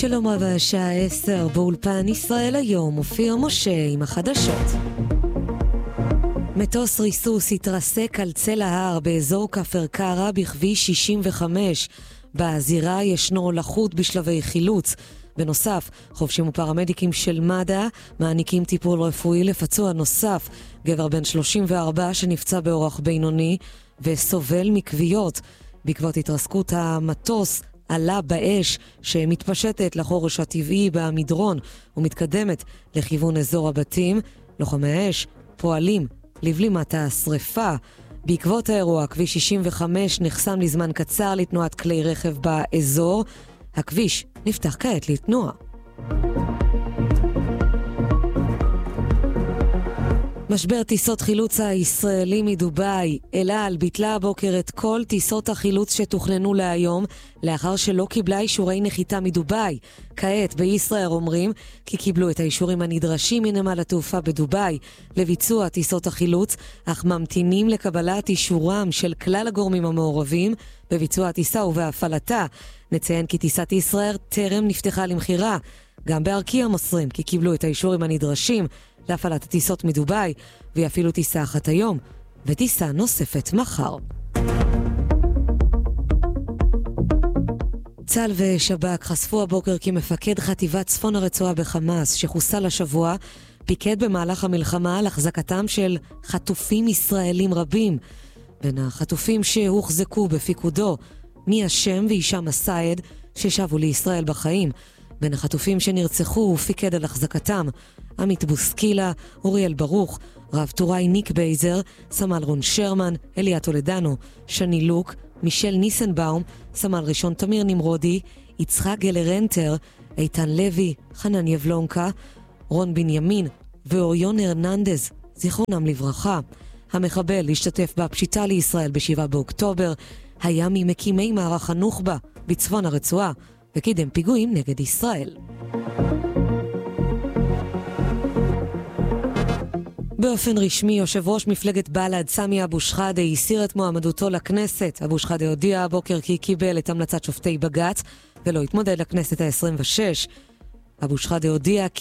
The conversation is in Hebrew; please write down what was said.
שלום רב, השעה 10 באולפן ישראל היום, אופיר משה עם החדשות. מטוס ריסוס התרסק על צל ההר באזור כפר קרע בכביש 65. בזירה ישנו לחוט בשלבי חילוץ. בנוסף, חובשים ופרמדיקים של מד"א מעניקים טיפול רפואי לפצוע נוסף, גבר בן 34 שנפצע באורח בינוני וסובל מכוויות. בעקבות התרסקות המטוס עלה באש שמתפשטת לחורש הטבעי במדרון ומתקדמת לכיוון אזור הבתים. לוחמי האש פועלים לבלימת השריפה. בעקבות האירוע, כביש 65 נחסם לזמן קצר לתנועת כלי רכב באזור. הכביש נפתח כעת לתנועה. משבר טיסות חילוץ הישראלי מדובאי. אל על ביטלה הבוקר את כל טיסות החילוץ שתוכננו להיום, לאחר שלא קיבלה אישורי נחיתה מדובאי. כעת בישראל אומרים כי קיבלו את האישורים הנדרשים מנמל התעופה בדובאי לביצוע טיסות החילוץ, אך ממתינים לקבלת אישורם של כלל הגורמים המעורבים בביצוע הטיסה ובהפעלתה. נציין כי טיסת ישראל טרם נפתחה למחירה. גם בארקיע מוסרים כי קיבלו את האישורים הנדרשים להפעלת הטיסות מדובאי, ויפעילו טיסה אחת היום וטיסה נוספת מחר. צה"ל ושב"כ חשפו הבוקר כי מפקד חטיבת צפון הרצועה בחמאס שחוסל השבוע פיקד במהלך המלחמה על החזקתם של חטופים ישראלים רבים. בין החטופים שהוחזקו בפיקודו מי השם ואישם הסייד ששבו לישראל בחיים. בין החטופים שנרצחו הוא פיקד על החזקתם עמית בוסקילה, אוריאל ברוך, רב טוראי ניק בייזר, סמל רון שרמן, אליה טולדנו, שני לוק, מישל ניסנבאום, סמל ראשון תמיר נמרודי, יצחק גלרנטר, איתן לוי, חנן יבלונקה, רון בנימין ואוריון הרננדז, זיכרונם לברכה. המחבל השתתף בפשיטה לישראל ב7 באוקטובר, היה ממקימי מערך הנוח'בה בצפון הרצועה וקידם פיגועים נגד ישראל. באופן רשמי, יושב ראש מפלגת בל"ד סמי אבו שחאדה הסיר את מועמדותו לכנסת. אבו שחאדה הודיע הבוקר כי קיבל את המלצת שופטי בג"ץ ולא התמודד לכנסת ה-26. אבו שחאדה הודיע